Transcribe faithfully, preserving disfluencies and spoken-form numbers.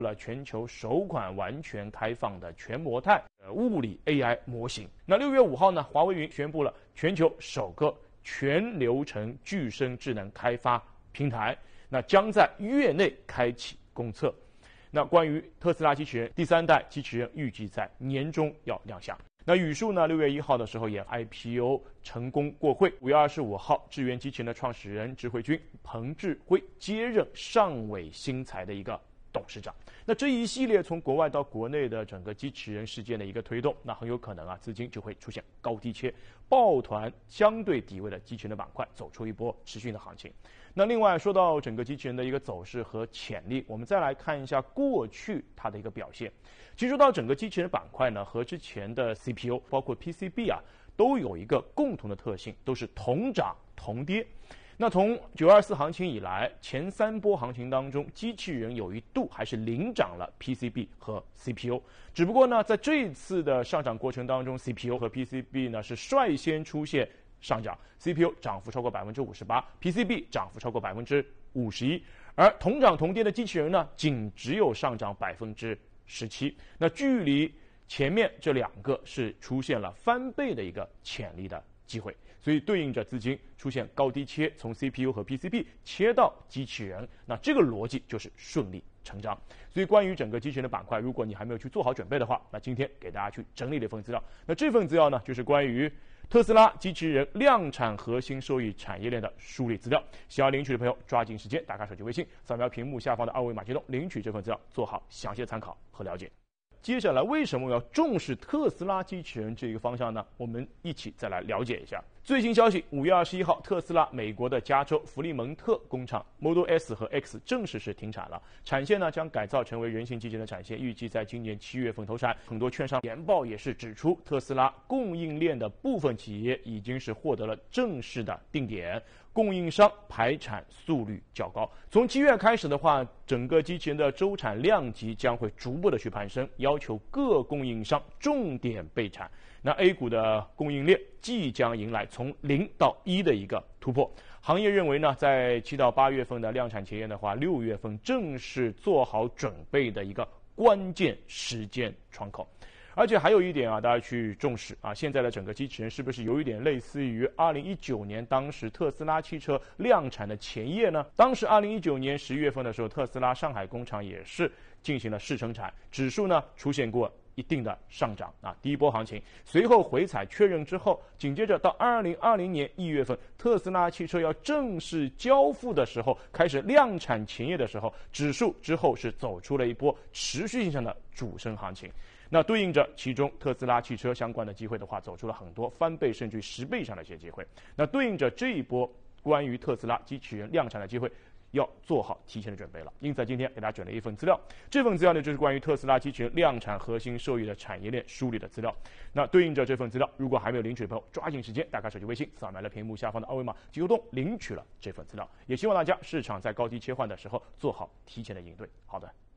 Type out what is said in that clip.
了全球首款完全开放的全模态呃物理 A I 模型。那六月五号呢，华为云宣布了全球首个全流程具身智能开发平台，那将在月内开启公测。那关于特斯拉机器人第三代机器人，预计在年中要亮相。那宇树呢，六月一号的时候也 I P O 成功过会。五月二十五号，智源机器人的创始人智慧君彭智慧接任上尾新材的一个董事长。那这一系列从国外到国内的整个机器人事件的一个推动，那很有可能啊，资金就会出现高低切，抱团相对低位的机器人的板块走出一波持续的行情。那另外说到整个机器人的一个走势和潜力，我们再来看一下过去它的一个表现。其实说到整个机器人板块呢，和之前的 C P U 包括 P C B 啊，都有一个共同的特性，都是同涨同跌。那从九二四行情以来，前三波行情当中，机器人有一度还是领涨了 P C B 和 C P U。只不过呢，在这一次的上涨过程当中 ，C P U 和 P C B 呢是率先出现上涨 ，C P U 涨幅超过百分之五十八 ，P C B 涨幅超过百分之五十一，而同涨同跌的机器人呢，仅只有上涨百分之十七。那距离前面这两个是出现了翻倍的一个潜力的机会。所以对应着资金出现高低切，从 C P U 和 P C B 切到机器人，那这个逻辑就是顺理成章。所以关于整个机器人的板块，如果你还没有去做好准备的话，那今天给大家去整理了一份资料。那这份资料呢，就是关于特斯拉机器人量产核心受益产业链的梳理资料。想要领取的朋友，抓紧时间打开手机微信，扫描屏幕下方的二维码接通，领取这份资料，做好详细的参考和了解。接下来为什么我要重视特斯拉机器人这个方向呢？我们一起再来了解一下。最新消息，五月二十一号，特斯拉美国的加州弗利蒙特工厂 Model S 和 X 正式是停产了，产线呢将改造成为人形机器人的产线，预计在今年七月份投产。很多券商研报也是指出，特斯拉供应链的部分企业已经是获得了正式的定点，供应商排产速率较高。从七月开始的话，整个机器人的周产量级将会逐步的去攀升，要求各供应商重点备产。那 A 股的供应链即将迎来从零到一的一个突破。行业认为呢，在七到八月份的量产前夜的话，六月份正是做好准备的一个关键时间窗口。而且还有一点啊，大家去重视啊，现在的整个机器人是不是有一点类似于二零一九年当时特斯拉汽车量产的前夜呢？当时二零一九年十一月份的时候，特斯拉上海工厂也是进行了试生产，指数呢出现过一定的上涨啊，第一波行情，随后回踩确认之后，紧接着到二零二零年一月份，特斯拉汽车要正式交付的时候，开始量产前夜的时候，指数之后是走出了一波持续性上的主升行情。那对应着其中特斯拉汽车相关的机会的话，走出了很多翻倍甚至于十倍以上的一些机会。那对应着这一波关于特斯拉机器人量产的机会，要做好提前的准备了。因此今天给大家准备了一份资料，这份资料呢就是关于特斯拉机器人量产核心受益的产业链梳理的资料。那对应着这份资料，如果还没有领取的朋友，抓紧时间打开手机微信，扫描了屏幕下方的二维码，即互动领取了这份资料。也希望大家市场在高低切换的时候做好提前的应对。好的。